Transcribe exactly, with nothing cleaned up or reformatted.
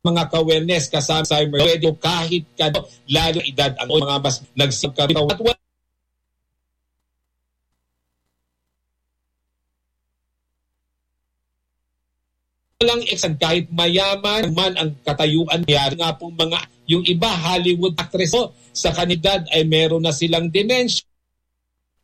mga ka-wellness kasama sa pwede kahit kano, lalo edad ang mga mas nagsikap at walang eksan kahit mayaman man ang katayuan niya nga pong mga yung iba Hollywood actress so, sa kanidad ay meron na silang dementia